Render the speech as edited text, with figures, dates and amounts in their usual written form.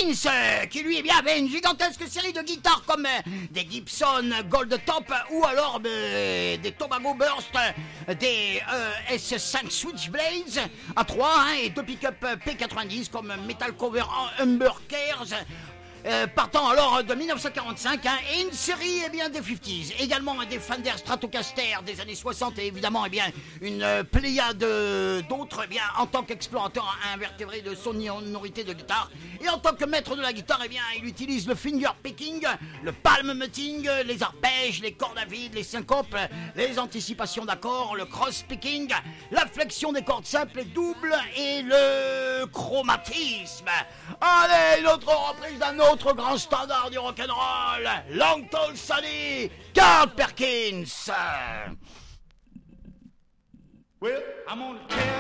Perkins, qui lui avait une gigantesque série de guitares comme des Gibson Gold Top ou alors des Tobago Burst, des S5 Switchblades à 3 et 2 pick-up P90 comme Metal Cover Humber Cares. Partant alors de 1945 et une série des 50s, également des Fender Stratocaster des années 60 et évidemment une pléiade d'autres en tant qu'explorateur invertébré de sonorité de guitare et en tant que maître de la guitare il utilise le finger picking, le palm muting, les arpèges, les cordes à vide, les syncopes, les anticipations d'accords, le cross picking, la flexion des cordes simples et doubles et le chromatisme. Allez, une autre reprise d'un autre grand standard du rock'n'roll, Long Tall Sally, Carl Perkins. Well, I'm on